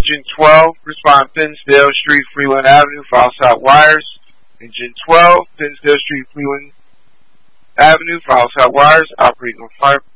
Engine 12, respond Finsdale Street, Freeland Avenue, file out wires. Engine 12, Finsdale Street, Freeland Avenue, file out wires, operating on fire.